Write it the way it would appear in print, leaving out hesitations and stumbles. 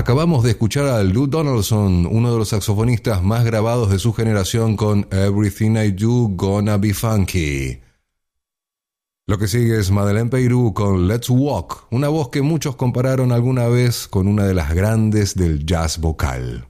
Acabamos de escuchar a Lou Donaldson, uno de los saxofonistas más grabados de su generación, con Everything I Do Gonna Be Funky. Lo que sigue es Madeleine Peyrou con Let's Walk, una voz que muchos compararon alguna vez con una de las grandes del jazz vocal.